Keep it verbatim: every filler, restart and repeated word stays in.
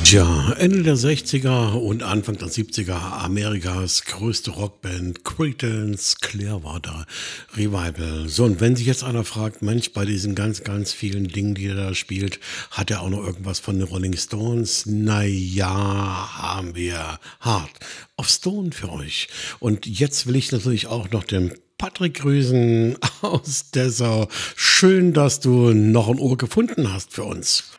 Tja, Ende der Sechziger und Anfang der Siebziger Amerikas größte Rockband Creedence Clearwater Revival. So, und wenn sich jetzt einer fragt, Mensch, bei diesen ganz, ganz vielen Dingen, die er da spielt, hat er auch noch irgendwas von den Rolling Stones? Na ja, haben wir Hard of Stone für euch. Und jetzt will ich natürlich auch noch den Patrick grüßen aus Dessau. Schön, dass du noch ein Ohr gefunden hast für uns.